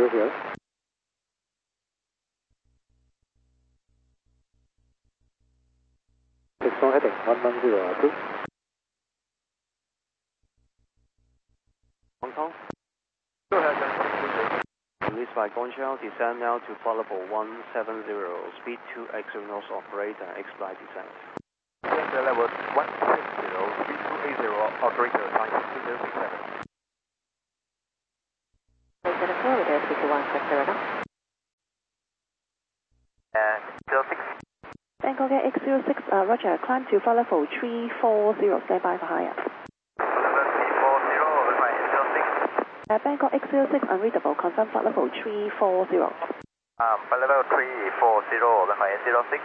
here. Exxon heading 110, approved. Hong Kong. Go ahead, release by Gongqiao, descend now to flight level 170, speed 2x north operator, X-flight descent. Level 160, speed 280, operator 96067. Lieutenant Florida, 2160 now. And 06. Bangkok X06, roger, climb to flight level 340, stand by for higher. Bangkok X06 unreadable, confirm flight level 340. Flight level 340, runway 06.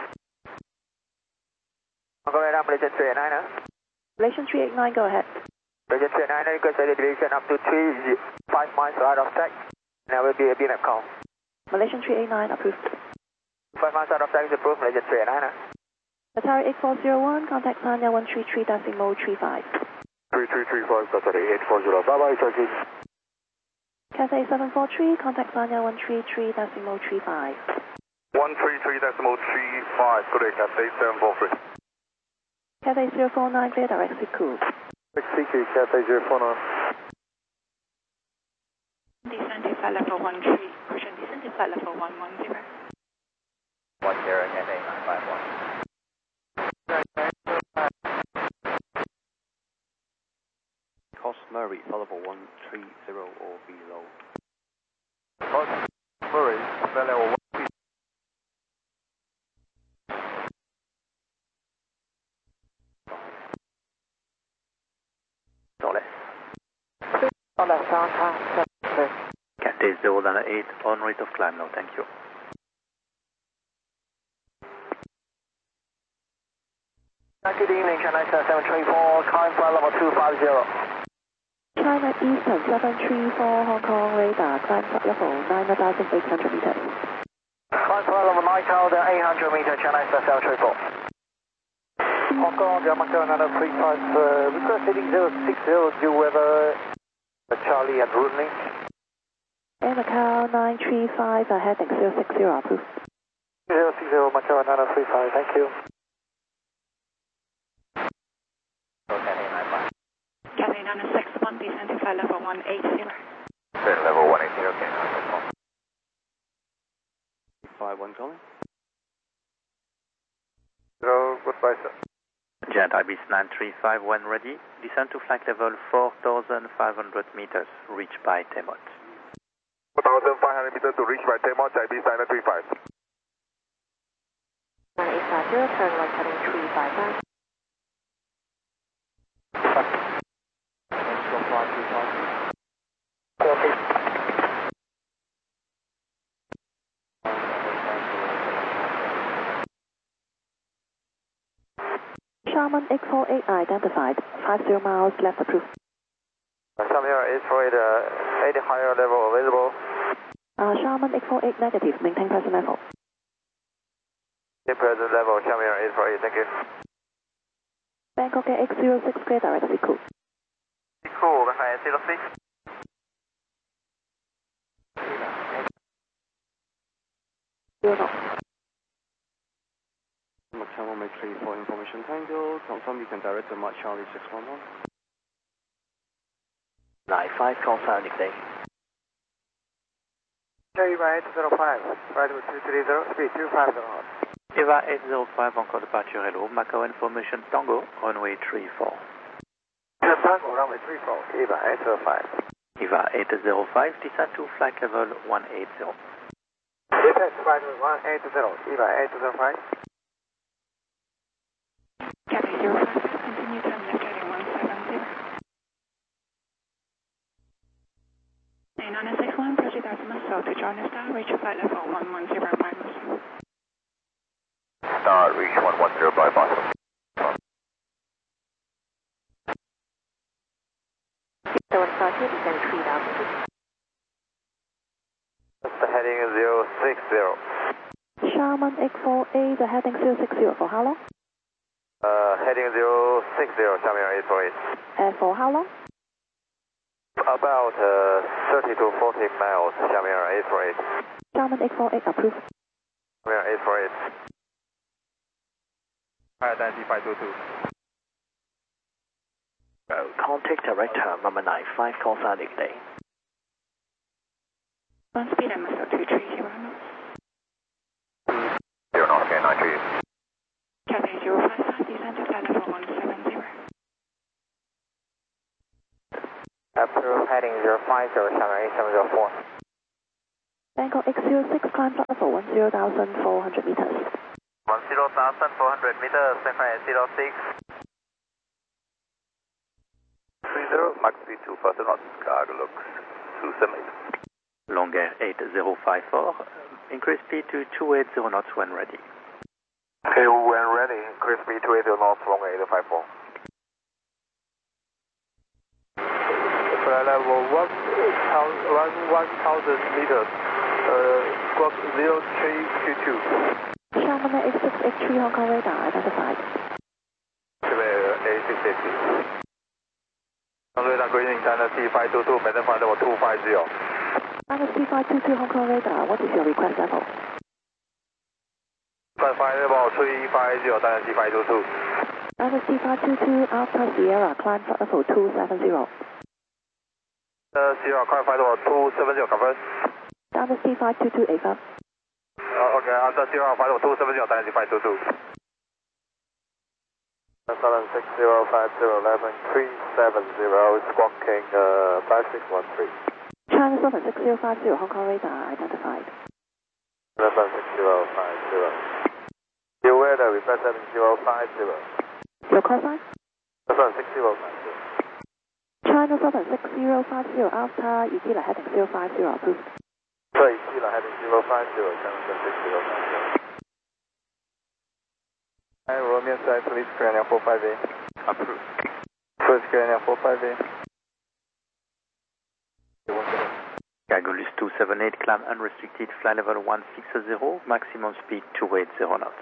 Go ahead, Malaysian 389 now. Malaysian 389, go ahead. Malaysian 389, request deviation up to 5 miles out of track. Now will be a BMAP call. Malaysian 389, approved. 5 miles out of track is approved, Malaysian 389 now. Atari 8401, contact sign 133 decimal 35. 3335, Atari 840, bye-bye, Turkey. Cathay 743, contact sign 133 decimal 35. 133 decimal 35, good day, Cathay 743. Cathay 049, clear direct Siku. CQ, Cathay 049. Descend to flight level 13, caution descend to flight level 110. 10, Cathay 951. Cost Murray, flight level 130 or below. Cost Murray, flight level 130. Cathay 098, on rate of climb now, thank you. Good evening, China 734, climb flight level 250. China Eastern 734, Hong Kong radar, climb flight level 9,800 meters. Climb flight level 9,800 meters, China 734. Hong Kong, Macau, another 35, request heading 060, due weather, Charlie at route link. Air Macau 935, heading 060, approved. 060, Macau, another 35, thank you. Cathay 961, descend to flight level 180. Level 180, okay. 51 calling. Hello, goodbye, sir. Jet Ibis 935, when ready, descend to flight level 4,500 meters, reached by Temot. 4,500 meters to reach by Temot, Ibis 935. 1850, turn right heading 359. Sharman X48 identified, 50 miles left approved. Shamir X48, 80 higher level available. Sharman X48 negative, maintain present level. Present level, Shamir X48, thank you. Bangkok X06, clear direct Siku. Cool, runway 06. Macau make 3 for information tango, confirm you can direct to Mark Charlie 611. 95, confirm day. Cherry right 05, right 230, speed 250. EVA 805, encore departure hello, Macau information tango, runway 34. Tango, runway 34, EVA 805. EVA 805, descend to flight level 180. Descend to flight level 180, EVA 805. Cathay 056, continue turn left heading 170. 961, proceed azimuth south to China Star, reach flight level 110 by Muslim. Star, reach 110 by Boston. So it's started, descend 3000. That's the heading 060. Sharman X48, the heading 060 for how long? Heading 060, Shamir X48. For how long? About 30 to 40 miles, 下面848。 Xiamen 848 approved. 下面848。 Dynasty 522. Contact director number 95, call sign delay. One speed MSL 230 knots. 0 knots, okay, 93. Cathay 055, descend to flight level 170. Approved, heading 050, 下面8704。 Bangkok X06, climb flight level 10,400 meters. 10,400 meters, San Fran 06. 30, max speed 2 knots, cargo looks 278. Long Air 8054, increase speed to 280 knots when ready. Okay, when ready, increase speed 280 knots, long 854. Flight level 1,000 meters, squawk 0322. Xiamen 8683 Hong Kong radar identified. 这边 A680。 Radar grading Dynasty 522, maintain flight level 250. Dynasty 522 Hong Kong radar, what is your request level? Flight level 350, Dynasty 522. Dynasty 522 Alpha Sierra, climb flight level 270. Sierra, climb flight level 270, confirm. Dynasty 522 AFA. Okay, after Sierra, flight level 270, Dynasty 522. 76050, squawking 5613. China 76050 Hong Kong radar identified. 76050. You weather, request 7050. Your call sign? 76050. China 76050 Alpha, Utila heading 050 approved. 对，Utila heading 050, China 76050. Romeo side, please clear 458. Approved. First clear 458. Gagulus 278, climb unrestricted, flight level 160, maximum speed 280 knots.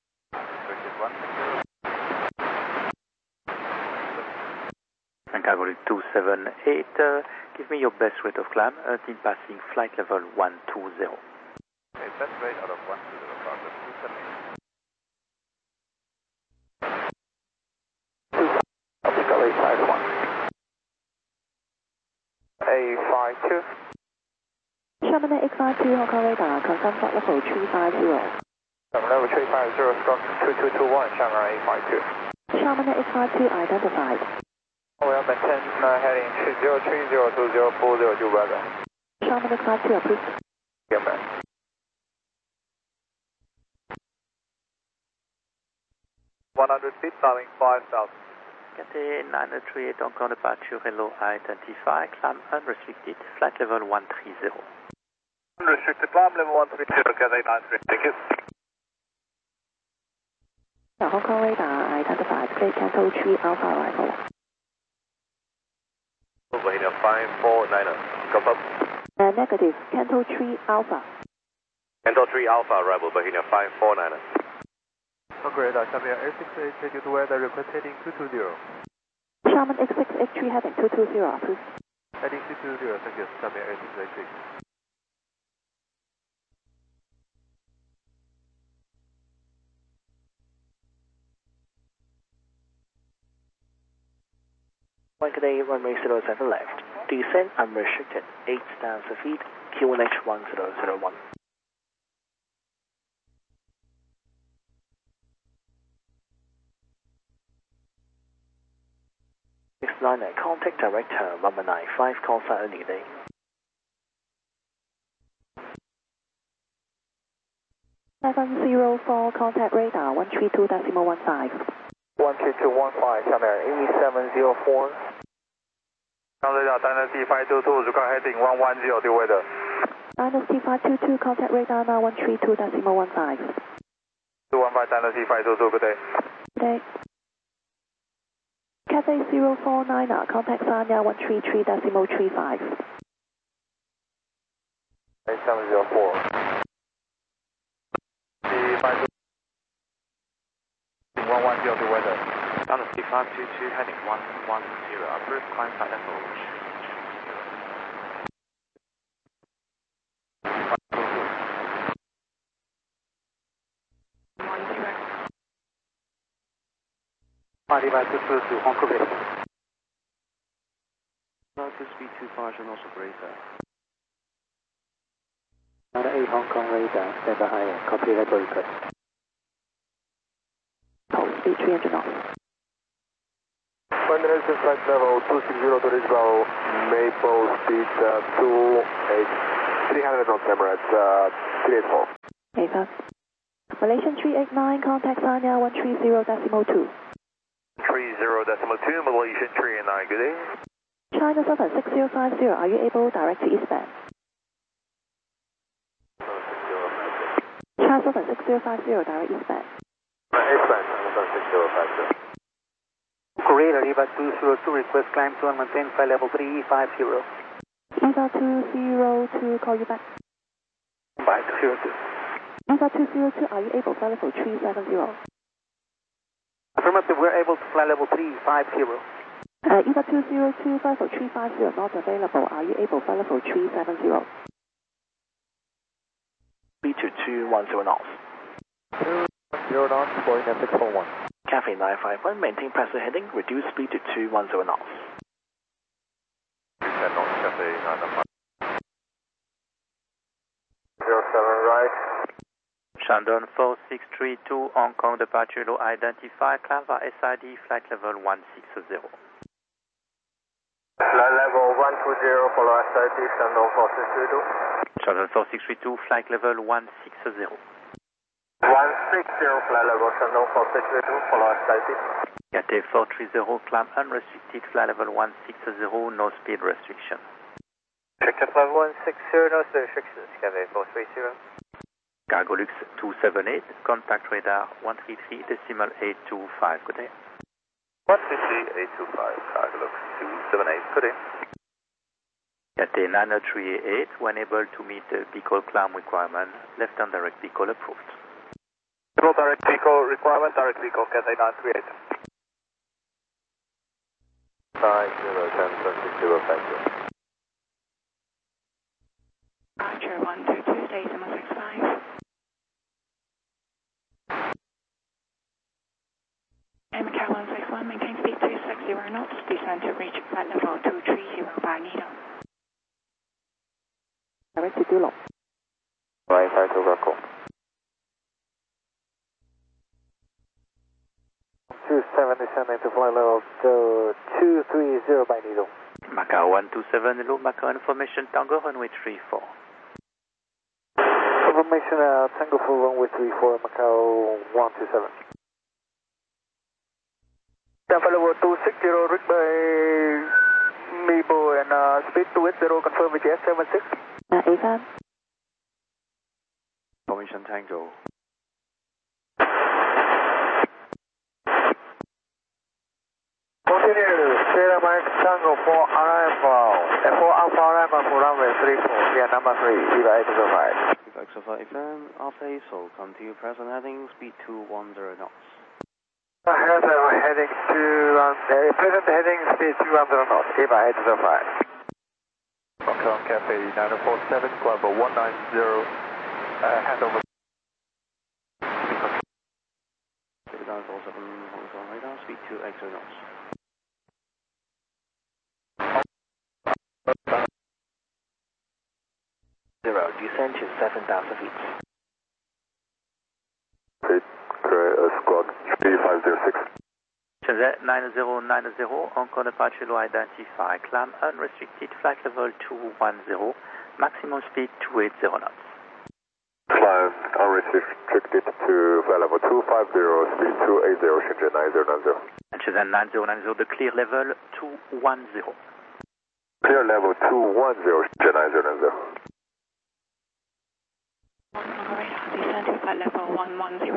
And Gagulus 278, give me your best rate of climb until passing flight level 120. Okay, best rate out of 120, Gagulus 278. A52. Xiamen 852 Hong Kong radar, confirm flight level 350. Level 350, squawk 2221, Shanghai 852. Xiamen 852 identified. We will maintain heading 20302040 due weather. Xiamen 852 approved. Get back. 100 feet, starting 5,000. Cathay 938, Hong Kong departure, hello, identify, climb unrestricted, flight level 130. Unrestricted climb level 130, Cathay 93, thank you. Hong Kong radar identified, clear Canto 3 Alpha arrival. Over here 549, confirm. Negative, Canto 3 Alpha. Canto 3 Alpha arrival, Bahia 549. Okay,下面 A683 due weather, request heading 220. Xiamen 8683 heading 220 approved. Heading 220, thank you. 下面 A683. Monday, runway 07 left. Descent unrestricted, 8,000 feet, QNH 1001. Liner, contact director number 95, call sign delay. .4, contact radar 132.15. 13215, 下面 A704. Radar Dynasty 522, request heading 110 due weather. Dynasty 522, contact radar now 132.15. 215 Dynasty 522, good day. Good day. Cathay 049, contact Sanya 133.35. A704. The 110 due weather. Dynasty 522, heading 110, approved, climb flight level 2522, Hong Kong. Now to speed 25 knots operator. 98 Hong Kong radar, stand by higher, copy level request. Hold speed 300 knots. One direction flight level 260 to reach level, Maple speed 300 knots, Emirates 384. AFAS. Malaysian 389, contact Sanya 130.2. 30.2, Malaysian 389, good day. China Southern 6050, are you able direct to eastbound? China Southern 6050, direct eastbound. Eastbound, China 6050. Korea, Riva 202, request climb to and maintain flight level 350. EVA 202, call you back. By 202. EVA 202, are you able to fly level 370? Affirmative, we're able to fly level 350. EVA 202, fly level 350, not available, are you able to fly level 370? B2210 knots. 210 knots, Boeing F641. Cathay 951, maintain passenger heading, reduce speed to 210 knots. 10 knots, Cathay 995. 07 right. Shandong 4632, Hong Kong departure low identify, climb via SID, flight level 160. Flight level 120, follow SID, Shandong 4632. Shandong 4632, flight level 160. 160, flight level Shandong 4632, follow SID. Cathay 430, climb unrestricted, flight level 160, no speed restriction. Check level 160, no speed restrictions, Cathay 430. Cargolux 278, contact radar 133.825, good day. 133.825, Cargolux 278, good day. Cathay 938, when able to meet the Bicol climb requirement, left and direct Bicol approved. Direct Bicol requirement, direct Bicol, Cathay 938. 5010, Archer 122, decimal 65. Macau 161, maintain speed 260 knots, descend to reach flight level 230 by Nido. Direct to Dulong. Right, right over call. 27 descending to flight level 230 by Nido. Macau 127, hello, Macau information, Tango runway 34. Confirmation, Tango full runway 34, Macau 127. Flight level 260, reached by Maple and speed 280, confirm with S76. AFAS. Formation Tango. Continue, Sierra Mike Tango 4 arrival, 4 Alpha arrival for runway 34, via number 3, Viva 805. Viva Exo FM, after ASO, continue present heading, speed 210 knots. Heading present heading speed 200 knots, Viva 805. Hong Kong Cathay 9047, Global 190, handover. 947 Hong Kong radar, speed 280 knots. Descend to 7,000 feet. Squad 3506. Shenzhen 9090, Hong Kong departure low identify, climb unrestricted, flight level 210, maximum speed 280 knots. Climb unrestricted to flight level 250, speed 280, Shenzhen 9090. And Shenzhen 9090, the clear level 210. Clear level 210, Shenzhen 9090. Hong Kong radar, descend to flight level 110.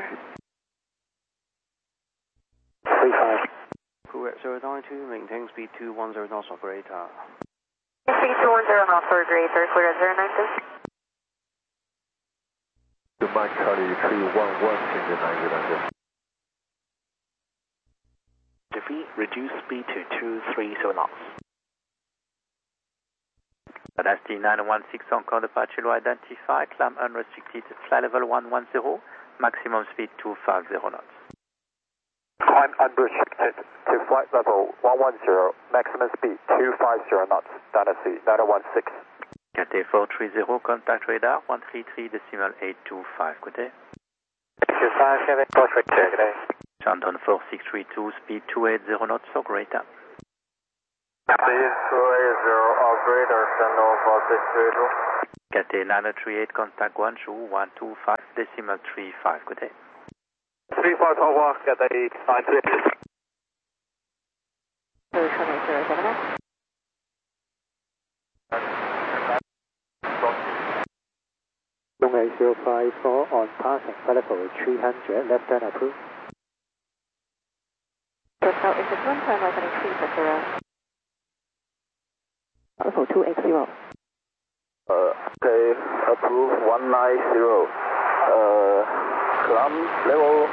35. Kuwait 092, maintain speed 210 knots operator. Speed 210 knots operator, Kuwait 092. To Mike Charlie 311, Shenzhen 9090. Defeat, reduce speed to 230 knots. Dynasty 916, Hong Kong departure low identify, climb unrestricted, flight level 110, maximum speed 250 knots. Climb unrestricted to flight level 110, maximum speed 250 knots, Dana C, 916. KT 430, contact radar 133.825, good day. 25, Kevin, Portrait, good day. Shandon 4632, speed 280 knots for greater. Speed 280 or greater, Shandon 4632. KT 938, contact Guangzhou 125.35, good day. 35 Taiwan, KT 938. Runway 054 on passing flight level 300, left turn approved. Hotel is one time opening 340. Level 280. Okay, approve 190. Climb level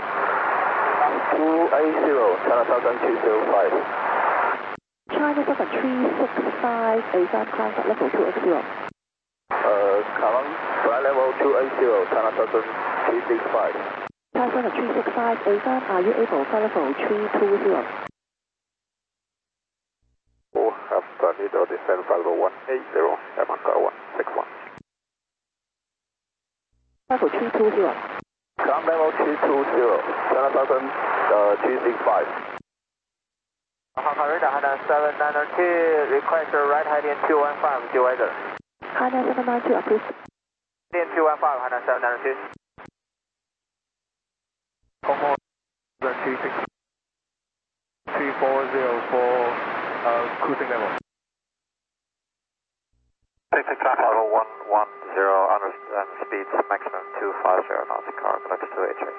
280, China 1205. China 7365, ASAN climb at level 280. Climb flight level 280, China 1365. China 7365, ASAN, are you able flight level 320? Oh, after needle descent flight level 180, Yamaka 161. Level 320. Climb level 220, China 1365. Hong Kong radar, Hana 792, request a right heading 215, due weather. Hana 792 approved. Heading 215, Hana 792. Como 340 for cruising level. Taxi climb level 110, understand speeds maximum 250 knots, car connects to H8.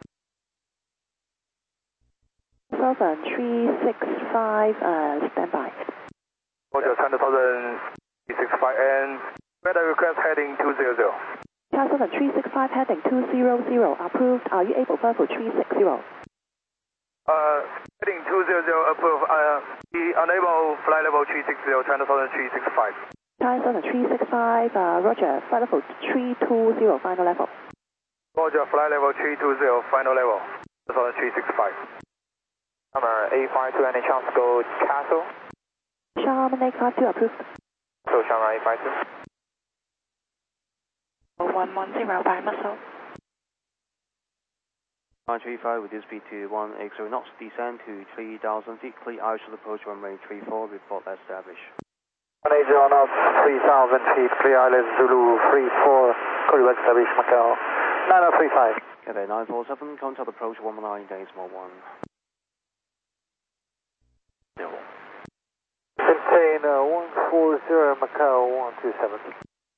365, standby. Roger, China 365 and weather request heading 200. China 365 heading 200, approved. Are you able flight level 360? Heading 200 approved. Unable flight level 360, China 365. China 365, roger, flight level 320, final level. Roger, flight level 320, final level, 365. Number 852, any chance to go Castle? Sharman 852 approved. So Sharman 852. 110 by muscle. 935 with speed to 180 knots, descend to 3,000 feet, clear ISO approach runway 34, report established. 180 knots, 3,000 feet, clear island Zulu 34, Korea establish Macau, 9035. KT 947, contact approach 119, Decimal 1. Contain 140 Macau 127.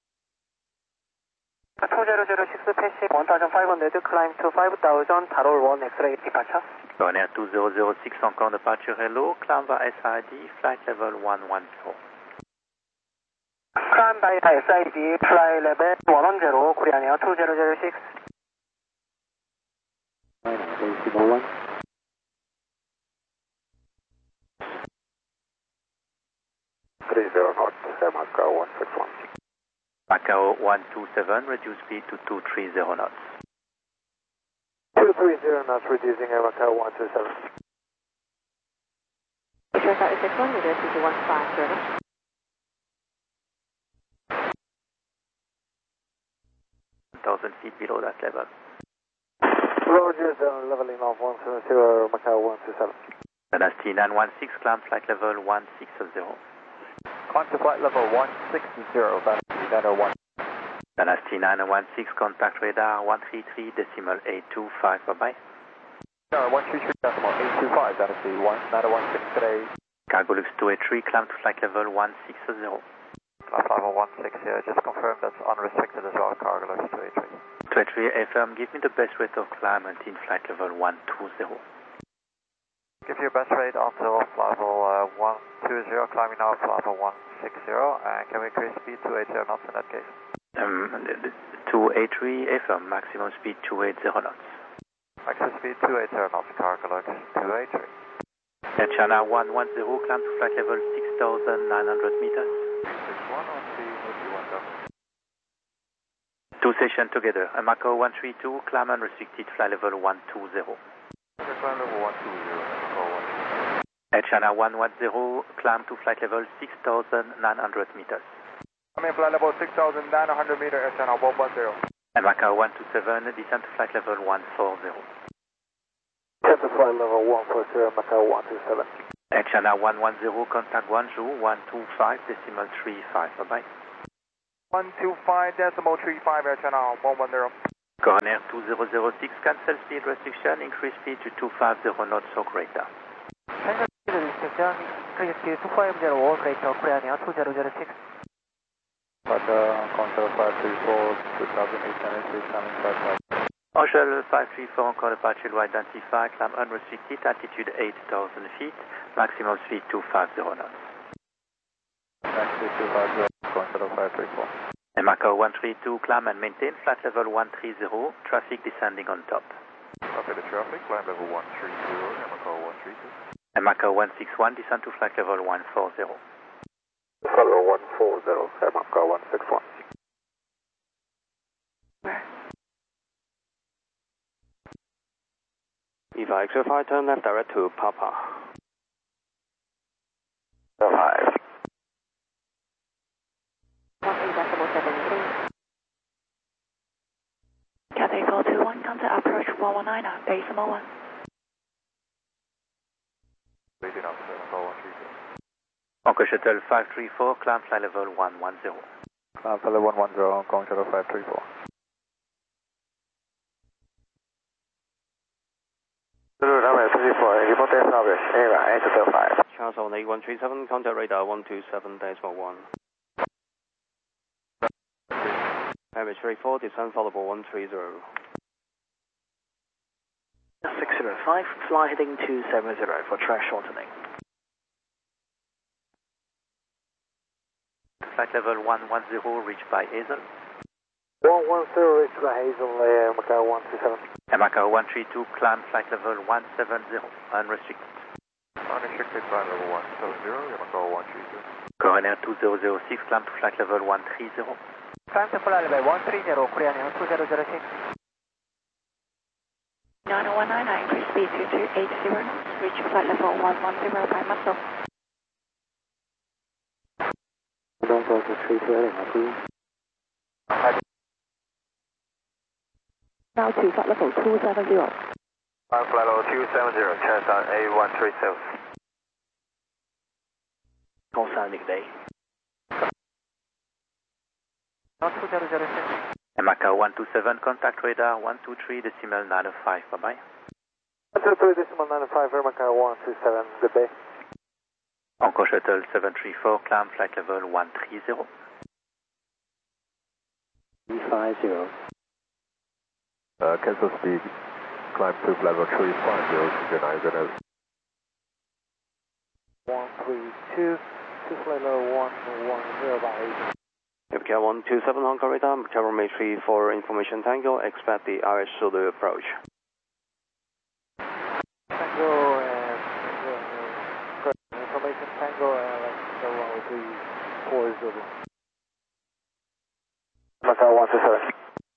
2006 passing 1500, climb to 5000, Tarol 1 X-ray departure. Ryanair 2006, encore departure hello, climb by SID, flight level 110. Climb by SID, flight level 110, Korean 2006. 1. 30 knots, Macau 161. Macau 127, reduce speed to 230 knots. 230 knots, reducing Macau 127. Patricia, is this one with speed to 150? 1,000 feet below that level. Roger, leveling off 170, Macau 127. Dynasty 916, climb flight level 160. Climb to flight level 160, Dynasty 1. Dynasty 916, contact radar 133.825, bye-bye. No, 133.825, Dynasty 916 today. Cargolux 283, climb to flight level 160. Flight level 160, just confirm that's unrestricted as well, Cargolux 283. 283, FM, give me the best rate of climb until flight level 120. Give you best rate until level 120, climbing now to level 160, and can we increase speed to 80 knots in that case? 283, FM, maximum speed 280 knots. Maximum speed 280 knots, Cargolux 283. Air China 110, climb to flight level 6,900 meters. 61 on the 2 sessions together. Macau 132, climb unrestricted, flight level 120. Climb level 120. China 110, climb to flight level 6,900 meters. I'm in flight level 6,900 meters, China 110. And Macau 127, descend to flight level 140. Descend to flight level 140, Macau 127. China 110, contact Guangzhou 125.35, bye-bye. 125.35, Air China 110. Coronair 2006, cancel speed restriction, increase speed to 250 knots or greater. Cancel speed restriction, increase speed to 250 or greater, Coronair 2006. Control 534, 2806, coming 55. Angel 534, encore departure will identify, climb unrestricted, altitude 8,000 feet, maximum speed 250 knots. Taxi 250, control 534. And Macau 132, climb and maintain flight level 130, traffic descending on top. Copy the traffic, climb level 130, and Macau 132. And Macau 161, descend to flight level 140. Flight level 140, and Macau 161. Eva XFI, turn left direct to Papa. 5. 13.73. Cathay 421, contact approach 119 at decimal 1. Waiting up, Macau 132. Encore shuttle 534, climb flight level 110. Climb flight level 110, control 534. Charles on 8137, contact radar 127.1. Damage 34, descend followable 130. 605, fly heading 270 for track shortening. Flight level 110, reached by Hazel. 110, reached by Hazel, Macau 127. And Macau 132, climb flight level 170, unrestricted. Unrestricted flight level 170, Macau 132. Coronair 2006, climb to flight level 130. Climb to flight level 130, Coronair 2006. 9019, increase speed to 280 knots, reach flight level 110 by muscle. Don't go to 320, please. Now to flight level 270. Flight level 270, chest on A137. Call sounding day. 2006. And Macau 127, contact radar 123.95, bye-bye. 123.95, Macau 127, good day. Encore shuttle 734, climb flight level 130. 350. Cancel speed, climb to flight level 350, then I'm gonna 132, to flight level 110 by 8. Cat 127, Hong Kong radar, Tower May 34 information tango, expect the RS Zulu approach. Tango and information tango and like 103 Zulu. Macau 127.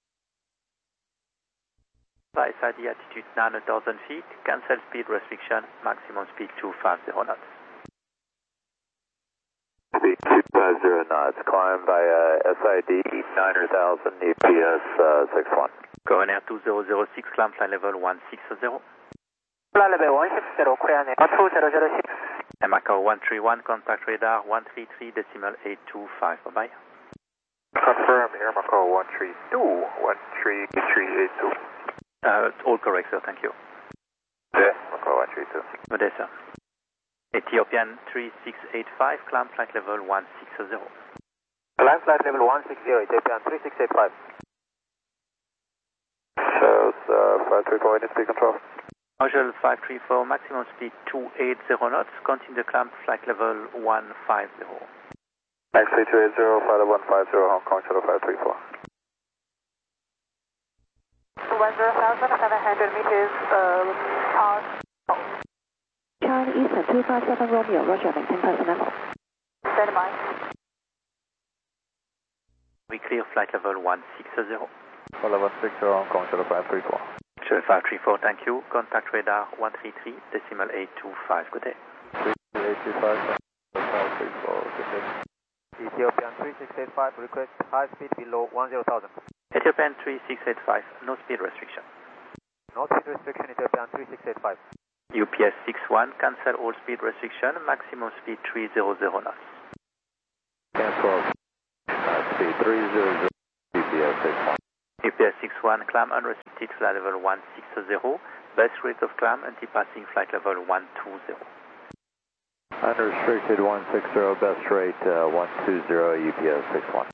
Flight ID altitude 9,000 feet, cancel speed restriction, maximum speed 250 knots. Speed 250 knots, climb by SID 9,000, EPS 61. Coronair 2006, climb flight level 160. Flight level 160, Coronair 2006. And Macau 131, contact radar 133.825, bye-bye. Confirm here, Macau 132, 13382. All correct, sir, thank you. Yeah, Macau 132. Good day, sir. Ethiopian 3685, climb flight level 160. Climb flight level 160, Ethiopian 3685. Shows 534 in speed control. Angel 534, maximum speed 280 knots, continue to climb flight level 150. Taxi 280, flight level 150, Hong Kong, shuttle 534. 10,700 meters, past. Charlie Eastern 257 Romeo, Roger, maintain personnel. Stand by. We clear flight level 160. Flight level 160, Hong Kong, shuttle 534. Shuttle 534, thank you. Contact radar 133.825, good day. Ethiopian 3685, request high speed below 10,000. Ethiopian 3685, no speed restriction. No speed restriction, Ethiopian 3685. UPS 61, cancel all speed restriction, maximum speed 300 knots. Cancel. Speed 300, UPS 61. UPS 61, climb unrestricted flight level 160, best rate of climb until passing flight level 120. Unrestricted 160, best rate 120, UPS 61.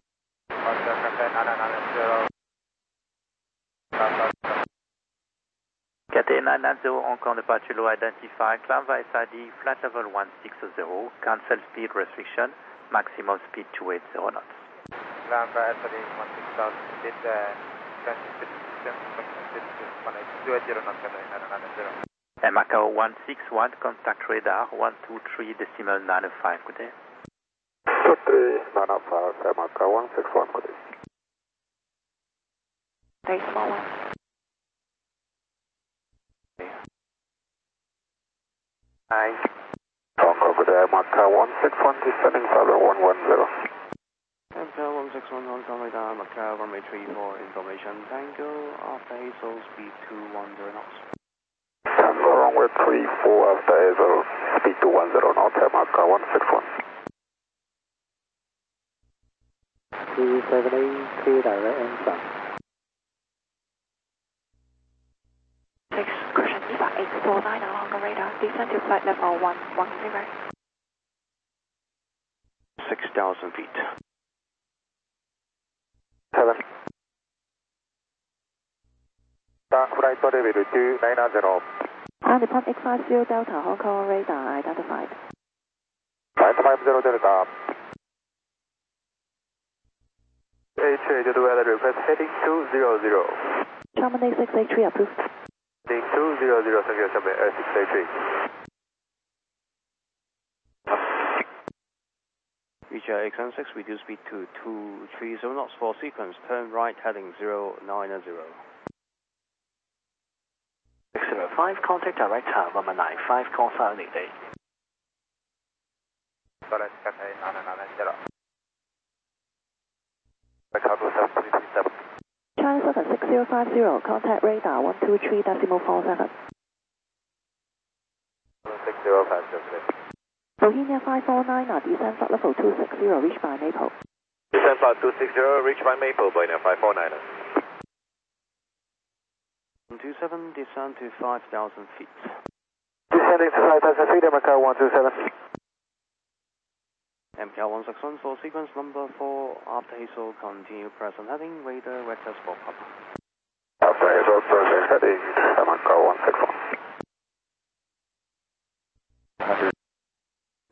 Cathay 990, Hong Kong departure low identify, climb via SID, flight level 160, cancel speed restriction, maximum speed 280 knots. Climb via SID 160,000, speed 280 knots, Cathay 990. And Macau 161, contact radar 123.905, good day. 23905, Macau 161, good day. Very small one. Hi. Hong Kong, good day, Macau 161, descending further 110. Macau 161, Hong Kong radar, Macau runway 34, information Tango, after Hazel, speed 210 knots. Tango runway 34 after Hazel, speed 210 knots, Macau 161. 378, clear direct and sun. 6, cushion 284 Hong Kong radar, descend to flight level 110. 6,000 feet. 7. Flight level 290. On Nippon X50 Delta, Hong Kong radar identified. Flight 50 Delta. H8 to weather request heading 200. Terminate 683 approved. Heading 200, thank you, 683. Reach XN6, reduce speed to 230 knots for sequence, turn right heading 090. 605, contact director 195, call sign day. Solid Cathay 990. Macau 27337. China Southern 6050, contact radar 123.47. 6050. Bohemia 549, descend flight level 260, reached by Maple. Descend flight 260, reach by Maple, Bohemia 549. 27, descend to 5,000 feet. Descending to 5,000 feet, Macau 127. MCL 161 for sequence number 4, after Hazel, continue present heading, radar, vectors for Papa.